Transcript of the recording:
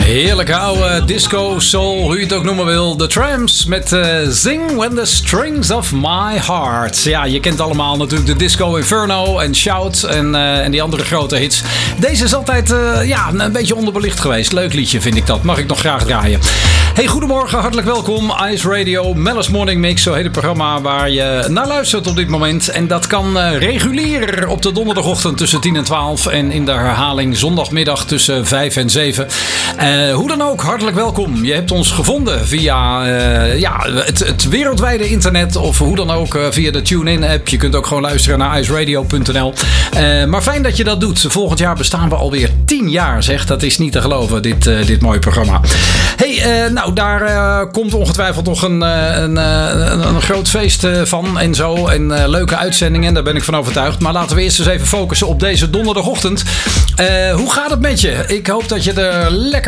Heerlijke oude disco, soul, hoe je het ook noemen wil. The Tramps met Zing When the Strings of My Heart. Ja, je kent allemaal natuurlijk de Disco Inferno en Shout en die andere grote hits. Deze is altijd een beetje onderbelicht geweest. Leuk liedje vind ik dat. Mag ik nog graag draaien. Hey, goedemorgen, hartelijk welkom. Ice Radio, Mellis Morning Mix, zo heet het programma waar je naar luistert op dit moment. En dat kan regulier op de donderdagochtend tussen 10 en 12 en in de herhaling zondagmiddag tussen 5 en 7. Hoe dan ook, hartelijk welkom. Je hebt ons gevonden via het wereldwijde internet of hoe dan ook via de TuneIn app. Je kunt ook gewoon luisteren naar iceradio.nl. Maar fijn dat je dat doet. Volgend jaar bestaan we alweer 10 jaar, zeg. Dat is niet te geloven, dit mooie programma. Hey, daar komt ongetwijfeld nog een groot feest van en zo. En leuke uitzendingen, daar ben ik van overtuigd. Maar laten we eerst eens even focussen op deze donderdagochtend. Hoe gaat het met je? Ik hoop dat je er lekker